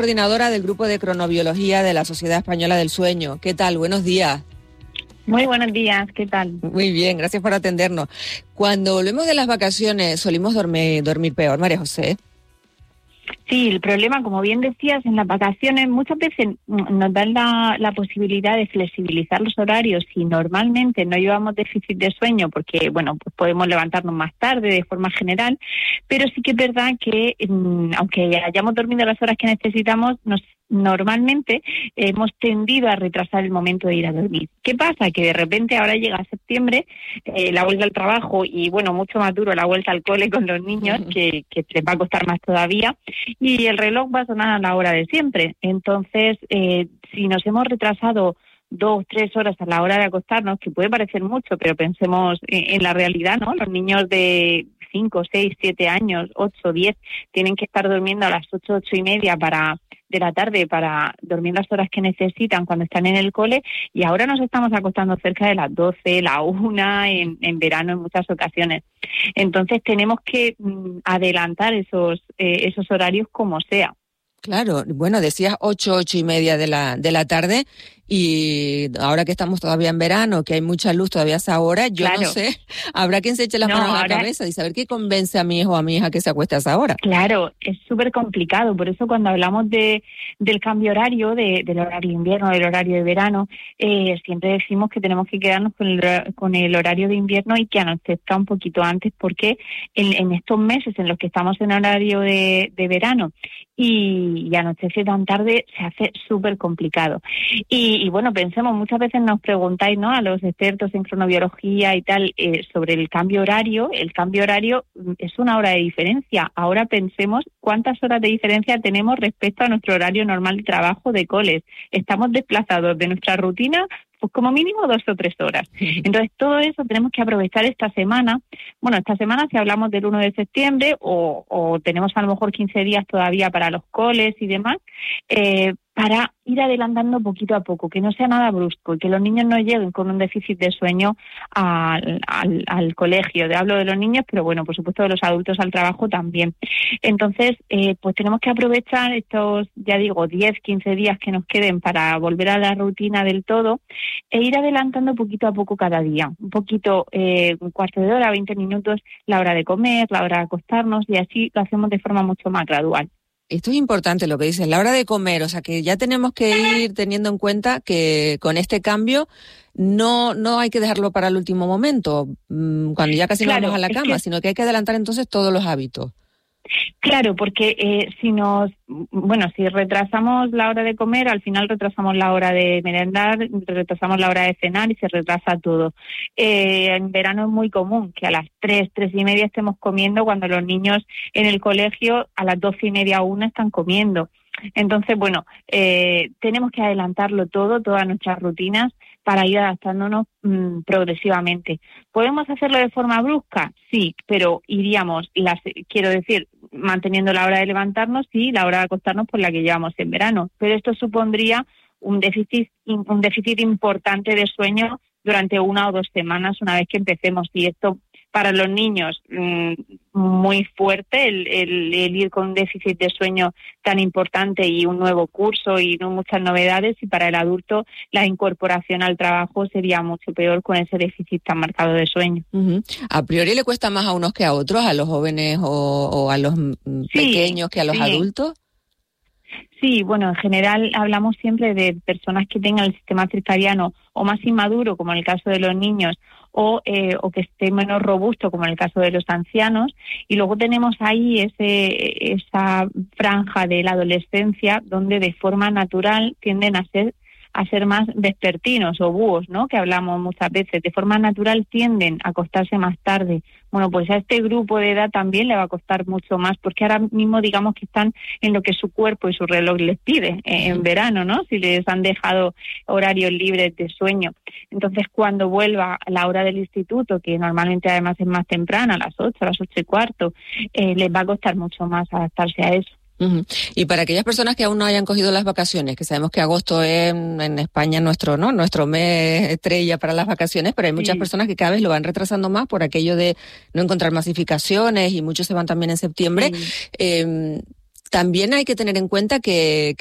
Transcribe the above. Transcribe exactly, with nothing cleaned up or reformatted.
Coordinadora del Grupo de Cronobiología de la Sociedad Española del Sueño. ¿Qué tal? Buenos días. Muy buenos días, ¿qué tal? Muy bien, gracias por atendernos. Cuando volvemos de las vacaciones, solimos dormir, dormir peor, María José. Sí, el problema, como bien decías, en las vacaciones muchas veces nos dan la, la posibilidad de flexibilizar los horarios y normalmente no llevamos déficit de sueño porque, bueno, pues podemos levantarnos más tarde de forma general, pero sí que es verdad que aunque hayamos dormido las horas que necesitamos, nos normalmente hemos tendido a retrasar el momento de ir a dormir. ¿Qué pasa? Que de repente ahora llega septiembre, eh, la vuelta al trabajo y, bueno, mucho más duro la vuelta al cole con los niños, que, que les va a costar más todavía, y el reloj va a sonar a la hora de siempre. Entonces, eh, si nos hemos retrasado dos, tres horas a la hora de acostarnos, que puede parecer mucho, pero pensemos en, en la realidad, ¿no? Los niños de cinco, seis, siete años, ocho, diez, tienen que estar durmiendo a las ocho, ocho y media para de la tarde para dormir las horas que necesitan cuando están en el cole, y ahora nos estamos acostando cerca de las doce, la una, en, en verano en muchas ocasiones. Entonces tenemos que mm, adelantar esos eh, esos horarios como sea. Claro, bueno, decías ocho, ocho y media de la de la tarde, y ahora que estamos todavía en verano, que hay mucha luz todavía a esa hora, yo Claro. no sé, habrá quien se eche las No, manos a la ahora- cabeza y saber qué convence a mi hijo o a mi hija que se acueste a esa hora. Claro, es súper complicado. Por eso cuando hablamos de del cambio horario, de, del horario de invierno, del horario de verano, eh, siempre decimos que tenemos que quedarnos con el, hora- con el horario de invierno y que anochezca un poquito antes, porque en, en estos meses en los que estamos en horario de, de verano y, y anochece tan tarde, se hace súper complicado. Y, y bueno, pensemos, muchas veces nos preguntáis, ¿no?, a los expertos en cronobiología y tal, eh, sobre el cambio horario. El cambio horario mm, es una hora de diferencia. Ahora pensemos cuántas horas de diferencia tenemos respecto a nuestro horario normal de trabajo de coles. Estamos desplazados de nuestra rutina pues como mínimo dos o tres horas. Entonces, todo eso tenemos que aprovechar esta semana. Bueno, esta semana si hablamos del uno de septiembre o, o tenemos a lo mejor quince días todavía para los coles y demás, eh, para ir adelantando poquito a poco, que no sea nada brusco y que los niños no lleguen con un déficit de sueño al, al, al colegio. De, hablo de los niños, pero bueno, por supuesto de los adultos al trabajo también. Entonces, eh, pues tenemos que aprovechar estos, ya digo, diez, quince días que nos queden para volver a la rutina del todo e ir adelantando poquito a poco cada día. Un poquito, eh, un cuarto de hora, veinte minutos, la hora de comer, la hora de acostarnos, y así lo hacemos de forma mucho más gradual. Esto es importante lo que dices, la hora de comer, o sea que ya tenemos que ir teniendo en cuenta que con este cambio no no hay que dejarlo para el último momento, cuando ya casi Claro, nos vamos a la es cama, que- sino que hay que adelantar entonces todos los hábitos. Claro, porque eh, si nos, bueno, si retrasamos la hora de comer, al final retrasamos la hora de merendar, retrasamos la hora de cenar y se retrasa todo. Eh, en verano es muy común que a las tres, tres y media estemos comiendo, cuando los niños en el colegio a las doce y media, una están comiendo. Entonces, bueno, eh, tenemos que adelantarlo todo, todas nuestras rutinas, para ir adaptándonos mmm, progresivamente. ¿Podemos hacerlo de forma brusca? Sí, pero iríamos, las, quiero decir, manteniendo la hora de levantarnos y la hora de acostarnos por la que llevamos en verano. Pero esto supondría un déficit, un déficit importante de sueño durante una o dos semanas una vez que empecemos. Y esto para los niños mmm, muy fuerte, el, el, el ir con un déficit de sueño tan importante y un nuevo curso y no muchas novedades, y para el adulto la incorporación al trabajo sería mucho peor con ese déficit tan marcado de sueño. Uh-huh. ¿A priori le cuesta más a unos que a otros, a los jóvenes o, o a los mm, Sí, pequeños que a los sí. adultos? Sí, bueno, en general hablamos siempre de personas que tengan el sistema circadiano o más inmaduro, como en el caso de los niños, o, eh, o que esté menos robusto, como en el caso de los ancianos. Y luego tenemos ahí ese esa franja de la adolescencia donde de forma natural tienden a ser a ser más vespertinos o búhos, ¿no?, que hablamos muchas veces. De forma natural tienden a acostarse más tarde. Bueno, pues a este grupo de edad también le va a costar mucho más, porque ahora mismo digamos que están en lo que su cuerpo y su reloj les pide eh, en verano, ¿no?, si les han dejado horarios libres de sueño. Entonces, cuando vuelva a la hora del instituto, que normalmente además es más temprana, a las ocho, a las ocho y cuarto, eh, les va a costar mucho más adaptarse a eso. Uh-huh. Y para aquellas personas que aún no hayan cogido las vacaciones, que sabemos que agosto es en España nuestro, ¿no?, nuestro mes estrella para las vacaciones, pero hay muchas sí. personas que cada vez lo van retrasando más por aquello de no encontrar masificaciones, y muchos se van también en septiembre. Sí. Eh, también hay que tener en cuenta que,